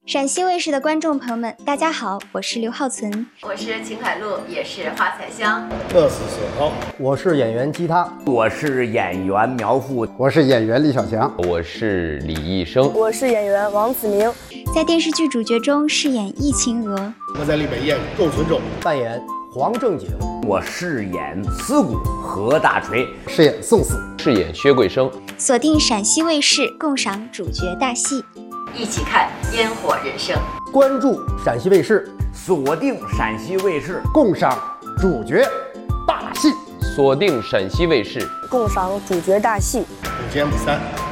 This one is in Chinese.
陕西卫视的观众朋友们，大家好，我是刘浩存， 我是秦海璐，也是花彩香， 我是沈涛， 我是演员吉他， 我是演员苗阜， 我是演员李小强， 我是李易生， 我是演员王子明。 在电视剧主角中饰演易晴娥， 我在里面演窦存忠， 扮演黄正景， 我饰演刺骨何大锤， 饰演宋四， 饰演薛桂生。 锁定陕西卫视，共赏主角大戏， 一起看烟火人生。 关注陕西卫视， 锁定陕西卫视， 共赏主角大戏。 锁定陕西卫视， 共赏主角大戏。 不见不散。